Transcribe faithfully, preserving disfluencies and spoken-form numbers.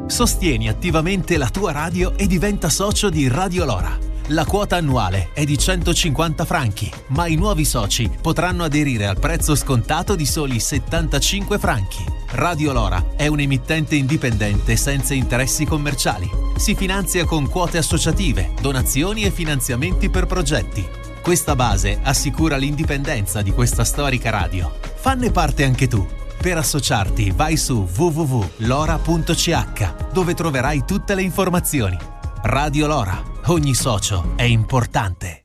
Sostieni attivamente la tua radio e diventa socio di Radio Lora. La quota annuale è di centocinquanta franchi, ma i nuovi soci potranno aderire al prezzo scontato di soli settantacinque franchi. Radio Lora è un emittente indipendente senza interessi commerciali. Si finanzia con quote associative, donazioni e finanziamenti per progetti. Questa base assicura l'indipendenza di questa storica radio. Fanne parte anche tu. Per associarti vai su w w w punto lora punto c h dove troverai tutte le informazioni. Radio Lora, ogni socio è importante.